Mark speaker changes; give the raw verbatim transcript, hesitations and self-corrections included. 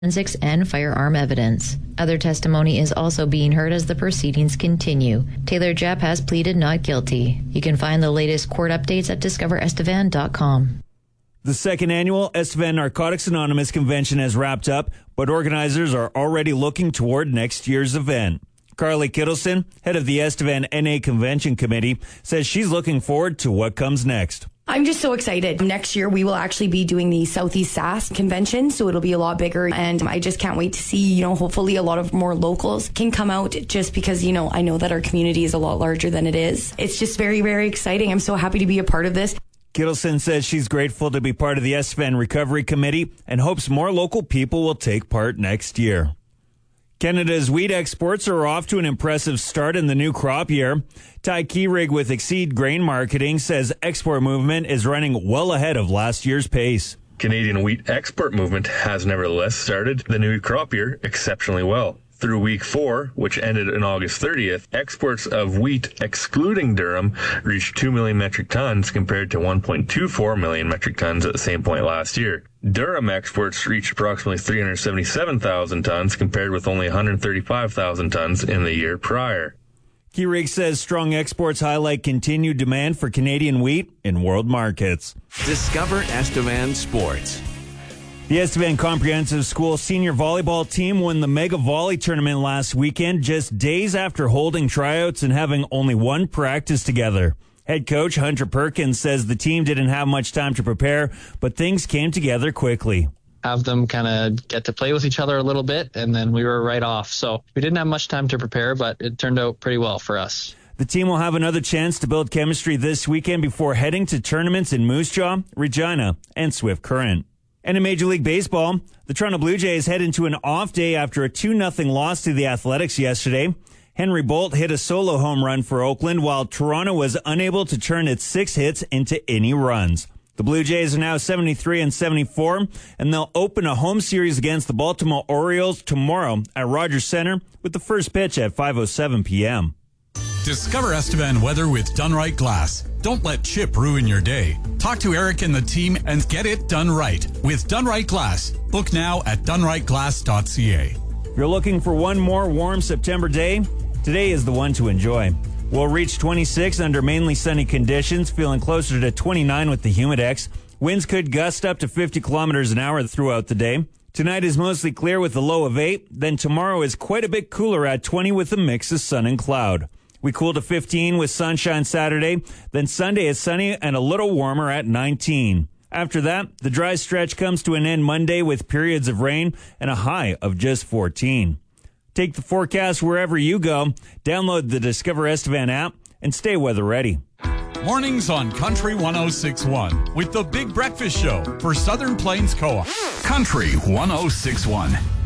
Speaker 1: forensics and firearm evidence. Other testimony is also being heard as the proceedings continue. Taylor Jepp has pleaded not guilty. You can find the latest court updates at discover estevan dot com.
Speaker 2: The second annual Estevan Narcotics Anonymous convention has wrapped up, but organizers are already looking toward next year's event. Carly Kittleson, head of the Estevan N A Convention Committee, says she's looking forward to what comes next.
Speaker 3: I'm just so excited. Next year, we will actually be doing the Southeast S A S convention, so it'll be a lot bigger. And I just can't wait to see, you know, hopefully a lot of more locals can come out just because, you know, I know that our community is a lot larger than it is. It's just very, very exciting. I'm so happy to be a part of this.
Speaker 2: Kittleson says she's grateful to be part of the Estevan Recovery Committee and hopes more local people will take part next year. Canada's wheat exports are off to an impressive start in the new crop year. Ty Kierig with Exceed Grain Marketing says export movement is running well ahead of last year's pace.
Speaker 4: Canadian wheat export movement has nevertheless started the new crop year exceptionally well. Through week four, which ended on August thirtieth, exports of wheat excluding durum reached two million metric tons compared to one point two four million metric tons at the same point last year. Durum exports reached approximately three hundred seventy-seven thousand tons compared with only one hundred thirty-five thousand tons in the year prior.
Speaker 2: Kierig says strong exports highlight continued demand for Canadian wheat in world markets.
Speaker 5: Discover Estevan Sports.
Speaker 2: The Estevan Comprehensive School senior volleyball team won the Mega Volley tournament last weekend, just days after holding tryouts and having only one practice together. Head coach Hunter Perkins says the team didn't have much time to prepare, but things came together quickly.
Speaker 6: Have them kind of get to play with each other a little bit, and then we were right off. So we didn't have much time to prepare, but it turned out pretty well for us.
Speaker 2: The team will have another chance to build chemistry this weekend before heading to tournaments in Moose Jaw, Regina, and Swift Current. And in Major League Baseball, the Toronto Blue Jays head into an off day after a two nothing loss to the Athletics yesterday. Henry Bolt hit a solo home run for Oakland, while Toronto was unable to turn its six hits into any runs. The Blue Jays are now seventy-three and seventy-four, and they'll open a home series against the Baltimore Orioles tomorrow at Rogers Center with the first pitch at five oh seven p.m.
Speaker 7: Discover Estevan weather with Dunright Glass. Don't let chip ruin your day. Talk to Eric and the team and get it done right with Dunright Glass. Book now at dunright glass dot c a.
Speaker 2: If you're looking for one more warm September day, today is the one to enjoy. We'll reach twenty-six under mainly sunny conditions, feeling closer to twenty-nine with the Humidex. Winds could gust up to fifty kilometers an hour throughout the day. Tonight is mostly clear with a low of eight. Then tomorrow is quite a bit cooler at twenty with a mix of sun and cloud. We cool to fifteen with sunshine Saturday. Then Sunday is sunny and a little warmer at nineteen. After that, the dry stretch comes to an end Monday with periods of rain and a high of just fourteen. Take the forecast wherever you go. Download the Discover Estevan app and stay weather ready.
Speaker 7: Mornings on Country one oh six point one with the Big Breakfast Show for Southern Plains Co-op. Country one oh six point one.